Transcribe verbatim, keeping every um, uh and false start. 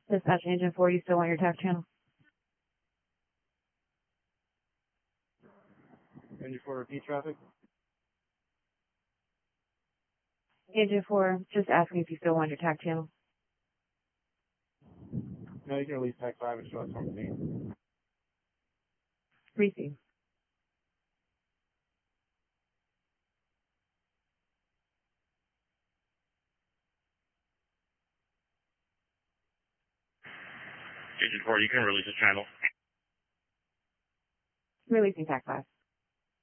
Dispatch Agent four, you still want your tax channel? Agent four, repeat traffic. Agent four, just asking if you still want your tax channel. No, you can release tax five and show us on the scene. Receive. Agent four, you can release the channel. Releasing tax five.